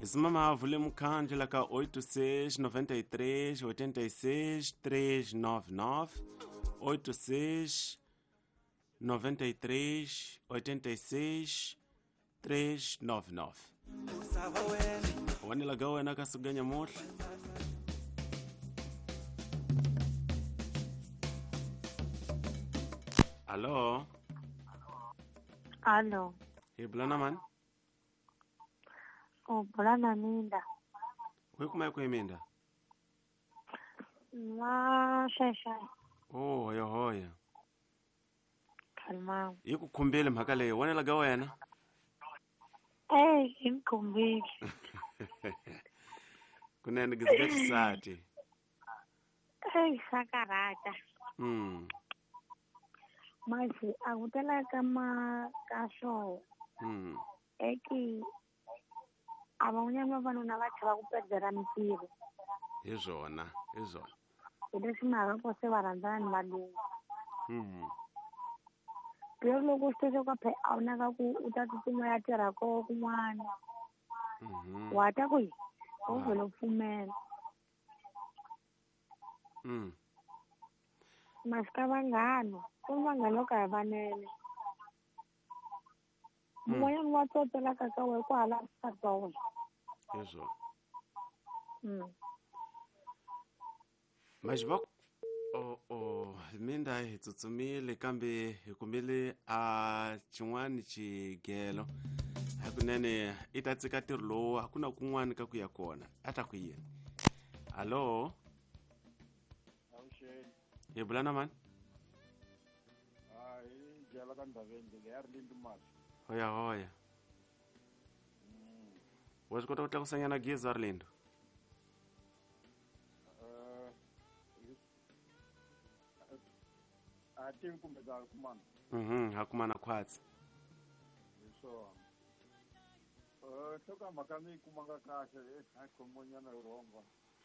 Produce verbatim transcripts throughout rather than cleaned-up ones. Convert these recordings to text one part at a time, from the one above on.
Simama vule mukanje la ka oito seis noventa e três oitenta e seis trezentos e noventa e nove oito seis noventa e três oitenta e seis trezentos e noventa e nove. Wani laga wena ka suganya motla. Allo? Allo. Iblana man? Oh, bulana minda. Kwe kuma kwe minda? Ma shasha. Oh, hoya hoya. Kalma. Yiku kumbele mhaka leyo. Wani laga wena? Eh, inkumbili. Kunene gizgati sati. Eh, sakarata. Hmm. Masi, akutela kama kasho. Hmm. Eki abanyama vanona vacha vakupedzera mipiro. Izona, izona. Ide simara pose varandana ni valungu. Hmm. Pio loko sitesho ka phe awunaka ku utatutuma ya tirha ko kun'wana. Mhm. Wata ku u vele pfumela. Hmm. Masika vanghano, ku vanghano ka hi vanene. Mun'wanyana wa tsotselaka ka we ku hala ka tona. Izona. Mm. Majibak oh oh minda hi tsutsumile kambe hi kumile a chin'wani chigelo hakunene i ta tsika tirho lowu hakuna kun'wani ka ku ya kona a ta ku yini. Allo? Awusheni. Hi bulana mani? Hayi, jala ka Ndavende le ya Rilindi Masi. Hoya hoya. Wa swi kota ku tlakusanyana gezi Arlindo? Eh, a ti kumbe za kumana. Mhm, hakumana khwatsi. So. Eh, toka makami kumanga kahle eh ha khomonyana urongo.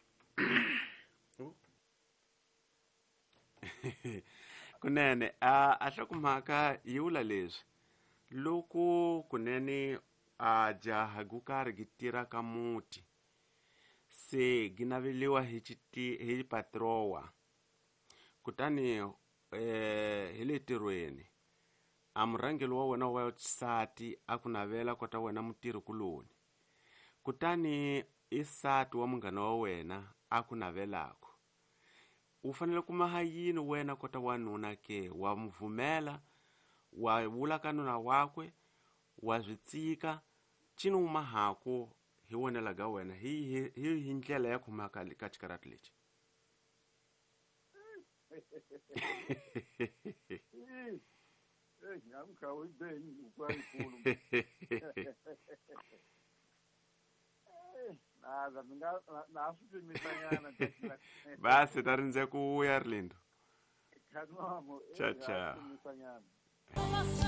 Kunene a a hlokumhaka yiwula leswi loko kunene a jaha gukari gitira ka muti se ginaveliwa hi chiti hi patrowa kutani eh hi le tirweni a murhangeli wa wena wa xisati a ku navela kota wena mutirhi kuloni kutani isati wa munghana wa wena a ku navelako u fanele ku maha yini wena kota wanuna ke wa mvumela wa vula ka nuna wakwe wa zwitsika cini u mahako hi wena laga wena hi hi hi ndlela ya khumaka ka chikarati lexi. Eh, ngamkha uyibeni ukwayikulu. Nada, ninga nasuthi misanyana nje. Basi tarinze ku ya Arlindo. Kanwamo, Cha cha. misanyana.